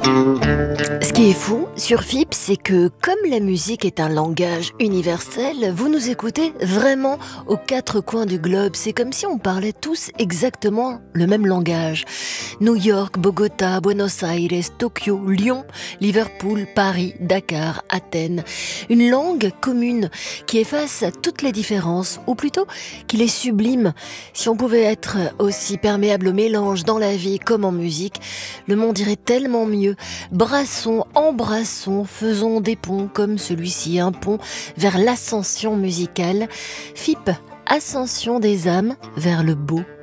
Ce qui est fou sur FIP, c'est que comme la musique est un langage universel, vous nous écoutez vraiment aux quatre coins du globe. C'est comme si on parlait tous exactement le même langage. New York, Bogota, Buenos Aires, Tokyo, Lyon, Liverpool, Paris, Dakar, Athènes. Une langue commune qui efface toutes les différences, ou plutôt qui les sublime. Si on pouvait être aussi perméable au mélange dans la vie comme en musique, le monde irait tellement mieux. Brassons, embrassons, faisons des ponts comme celui-ci, un pont vers l'ascension musicale. FIP, ascension des âmes vers le beau.